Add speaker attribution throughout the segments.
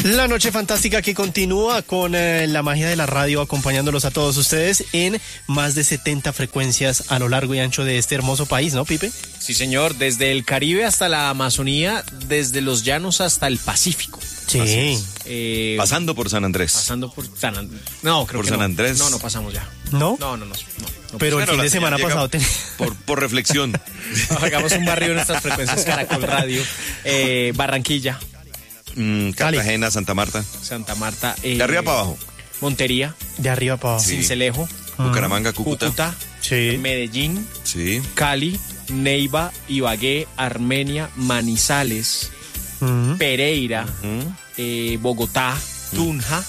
Speaker 1: La noche fantástica que continúa con la magia de la radio acompañándolos a todos ustedes en más de 70 frecuencias a lo largo y ancho de este hermoso país, ¿no, Pipe?
Speaker 2: Sí, señor, desde el Caribe hasta la Amazonía, desde los llanos hasta el Pacífico.
Speaker 1: Sí.
Speaker 3: Pasando por San Andrés.
Speaker 2: Pasando por San Andrés. No, creo
Speaker 3: por
Speaker 2: que
Speaker 3: San
Speaker 2: no.
Speaker 3: Andrés.
Speaker 2: No pasamos ya.
Speaker 1: ¿No?
Speaker 2: No.
Speaker 1: Pero el fin
Speaker 3: la
Speaker 1: de semana
Speaker 3: señal
Speaker 1: pasado
Speaker 3: llega por reflexión.
Speaker 2: Hagamos un barrio en nuestras frecuencias Caracol Radio. Barranquilla,
Speaker 3: Cartagena, Santa Marta.
Speaker 2: Santa Marta.
Speaker 3: De arriba para abajo.
Speaker 2: Montería,
Speaker 1: de arriba para abajo.
Speaker 3: Sí.
Speaker 2: Cincelejo,
Speaker 3: Bucaramanga, Cúcuta.
Speaker 1: Sí.
Speaker 2: Medellín,
Speaker 3: Sí.
Speaker 2: Cali, Neiva, Ibagué, Armenia, Manizales,
Speaker 1: Ujú.
Speaker 2: Pereira, Bogotá, Tunja,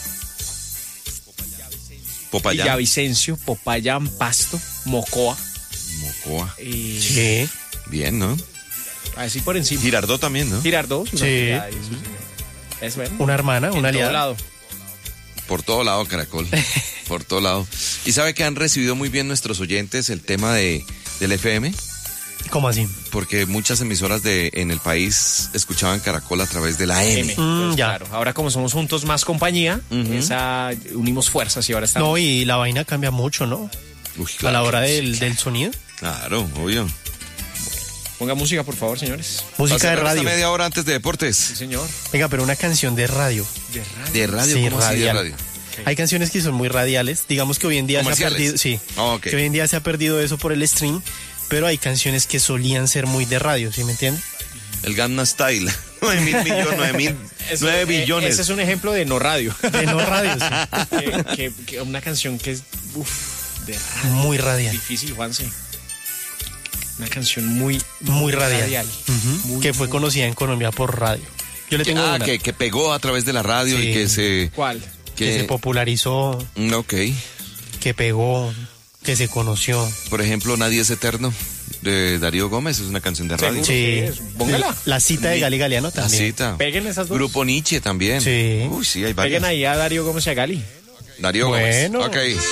Speaker 3: Popayán.
Speaker 2: Villavicencio, Popayán, Pasto, Mocoa.
Speaker 3: Mocoa.
Speaker 1: Sí.
Speaker 3: Bien, ¿no?
Speaker 2: Así por encima.
Speaker 3: Girardot también, ¿no?
Speaker 2: Girardot.
Speaker 1: Sí.
Speaker 2: Es bueno.
Speaker 1: Una hermana, una
Speaker 2: En todo
Speaker 1: aliada.
Speaker 2: lado.
Speaker 3: Por todo lado, Caracol. Por todo lado. ¿Y sabe que han recibido muy bien nuestros oyentes el tema del FM?
Speaker 1: ¿Cómo así?
Speaker 3: Porque muchas emisoras en el país escuchaban Caracol a través de la M.
Speaker 2: Entonces,
Speaker 1: ya.
Speaker 2: Claro, ahora como somos juntos más compañía, unimos fuerzas y ahora estamos.
Speaker 1: No, y la vaina cambia mucho, ¿no?
Speaker 3: Uy,
Speaker 1: A la hora
Speaker 3: que
Speaker 1: del sonido.
Speaker 3: Claro, obvio.
Speaker 2: Ponga música, por favor, señores.
Speaker 1: Música de
Speaker 3: Pasemos esta
Speaker 1: radio.
Speaker 3: media hora antes de
Speaker 2: Sí,
Speaker 3: deportes.
Speaker 2: señor.
Speaker 1: Venga, pero una canción de radio.
Speaker 3: De radio,
Speaker 1: Sí,
Speaker 3: ¿cómo así de
Speaker 1: radial.
Speaker 3: radio?
Speaker 1: Hay canciones que son muy radiales. Digamos que hoy en día se ha
Speaker 3: ¿Comerciales?
Speaker 1: perdido. Sí.
Speaker 3: Ah, ok.
Speaker 1: Que hoy en día se ha perdido eso por el stream. Pero hay canciones que solían ser muy de radio, ¿sí me entiende?
Speaker 3: El Gangnam Style. 9 billones.
Speaker 2: Ese es un ejemplo de no radio.
Speaker 1: De no radio, sí.
Speaker 2: que una canción que es de radio.
Speaker 1: Muy radial.
Speaker 2: Difícil, Juanse. Una canción muy
Speaker 1: radial. Ujú.
Speaker 2: Muy,
Speaker 1: que fue
Speaker 2: muy-
Speaker 1: conocida en Colombia por radio. Yo le tengo una
Speaker 3: Que pegó a través de la radio
Speaker 1: Sí.
Speaker 3: y que se...
Speaker 2: ¿Cuál?
Speaker 1: que se popularizó,
Speaker 3: Ok.
Speaker 1: que pegó, que se conoció.
Speaker 3: Por ejemplo, Nadie es Eterno, de Darío Gómez, es una canción de radio.
Speaker 2: Seguro.
Speaker 1: Sí.
Speaker 2: Sí, póngala.
Speaker 1: La cita de Gali Galeano
Speaker 3: La
Speaker 1: también.
Speaker 3: cita.
Speaker 2: Peguen esas dos.
Speaker 3: Grupo Nietzsche también.
Speaker 1: Sí.
Speaker 3: Uy, sí, hay varias.
Speaker 2: Peguen ahí a Darío Gómez y a Gali.
Speaker 3: Darío Gómez.
Speaker 1: Bueno.
Speaker 3: Ok.